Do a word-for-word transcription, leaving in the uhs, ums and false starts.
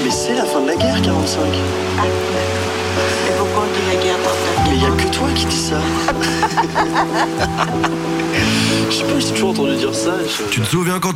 mais c'est la fin de la guerre, quarante-cinq. Ah, d'accord. Et pourquoi on dit la guerre par Mais il n'y a que toi qui dis ça. Je sais pas, j'ai toujours entendu dire ça. Je... Tu te souviens quand